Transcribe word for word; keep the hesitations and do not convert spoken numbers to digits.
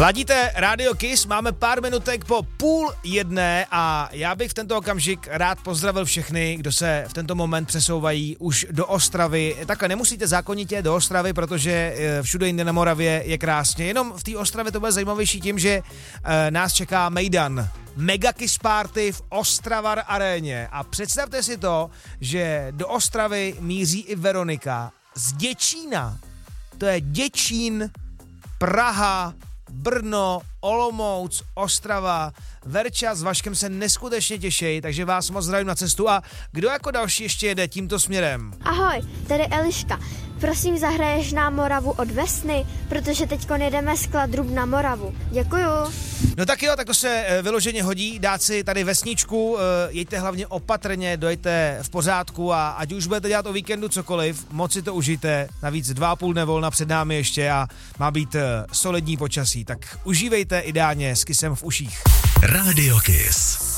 Ladíte Radio Kiss, máme pár minutek po půl jedné a já bych v tento okamžik rád pozdravil všechny, kdo se v tento moment přesouvají už do Ostravy. Takhle nemusíte zákonitě do Ostravy, protože všude jinde na Moravě je krásně. Jenom v té Ostravě to bude zajímavější tím, že nás čeká mejdan. Mega Kiss Party v Ostravar aréně. A představte si to, že do Ostravy míří i Veronika z Děčína. To je Děčín, Praha, Brno, Olomouc, Ostrava. Verča s Vaškem se neskutečně těší, takže vás moc zdravím na cestu. A kdo jako další ještě jede tímto směrem? Ahoj, tady Eliška. Prosím, zahraješ nám Moravu od Vesny, protože teďko jedeme z Kladrub na Moravu. Děkuju. No tak jo, tak to se vyloženě hodí, dát si tady vesničku, jeďte hlavně opatrně, dojďte v pořádku a ať už budete dělat o víkendu cokoliv, moc si to užijte, navíc dva a půl dne volna před námi ještě a má být solidní počasí, tak užívejte ideálně s Kissem v uších. Radio Kiss.